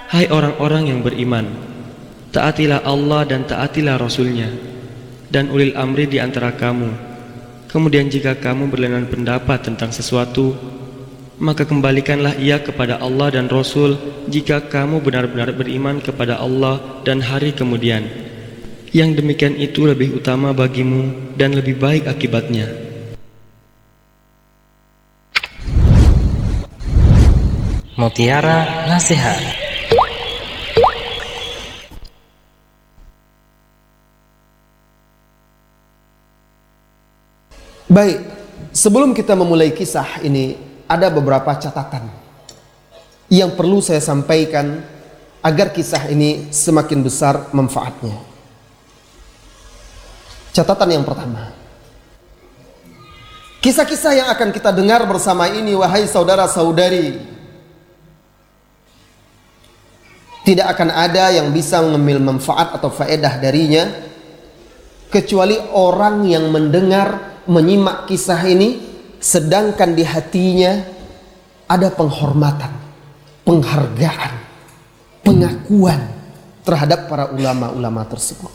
Hai orang-orang yang beriman, taatilah Allah dan taatilah Rasul-Nya dan ulil amri di antara kamu. Kemudian jika kamu berlainan pendapat tentang sesuatu, maka kembalikanlah ia kepada Allah dan Rasul jika kamu benar-benar beriman kepada Allah dan hari kemudian. Yang demikian itu lebih utama bagimu dan lebih baik akibatnya. Mutiara Nasihat. Baik, sebelum kita memulai kisah ini, ada beberapa catatan yang perlu saya sampaikan agar kisah ini semakin besar manfaatnya. Catatan yang pertama, kisah-kisah yang akan kita dengar bersama ini, wahai saudara-saudari, tidak akan ada yang bisa mengambil manfaat atau faedah darinya kecuali orang yang mendengar, menyimak kisah ini sedangkan di hatinya ada penghormatan, penghargaan, pengakuan terhadap para ulama-ulama tersebut,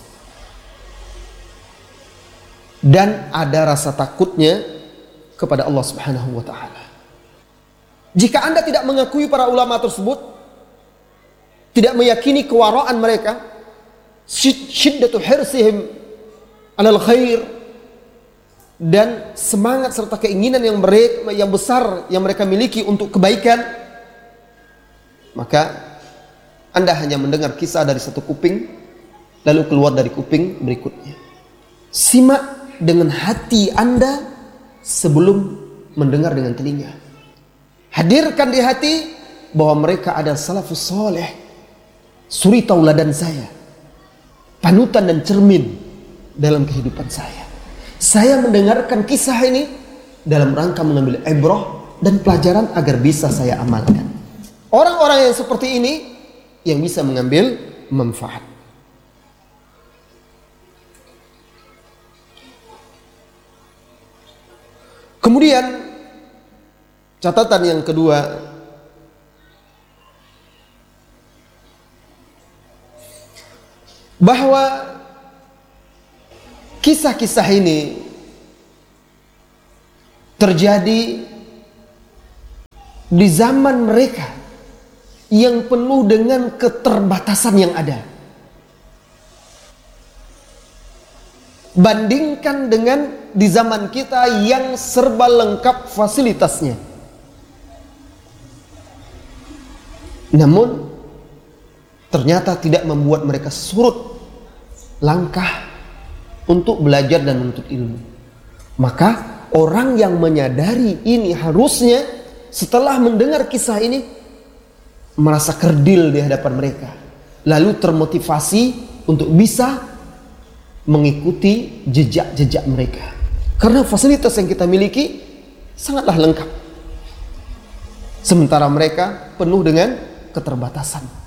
dan ada rasa takutnya kepada Allah Subhanahu wa ta'ala. Jika Anda tidak mengakui para ulama tersebut, tidak meyakini kewaraan mereka, syiddatu hirsihim alal khair, dan semangat serta keinginan yang besar yang mereka miliki untuk kebaikan, maka Anda hanya mendengar kisah dari satu kuping lalu keluar dari kuping berikutnya. Simak dengan hati Anda sebelum mendengar dengan telinga. Hadirkan di hati bahwa mereka adalah salafus soleh, suri tauladan saya, panutan dan cermin dalam kehidupan saya. Saya mendengarkan kisah ini dalam rangka mengambil ibrah dan pelajaran agar bisa saya amalkan. Orang-orang yang seperti ini yang bisa mengambil manfaat. Kemudian catatan yang kedua, bahwa kisah-kisah ini terjadi di zaman mereka yang penuh dengan keterbatasan yang ada. Bandingkan dengan di zaman kita yang serba lengkap fasilitasnya. Namun ternyata tidak membuat mereka surut langkah untuk belajar dan menuntut ilmu. Maka orang yang menyadari ini harusnya setelah mendengar kisah ini merasa kerdil di hadapan mereka, lalu termotivasi untuk bisa mengikuti jejak-jejak mereka, karena fasilitas yang kita miliki sangatlah lengkap, sementara mereka penuh dengan keterbatasan.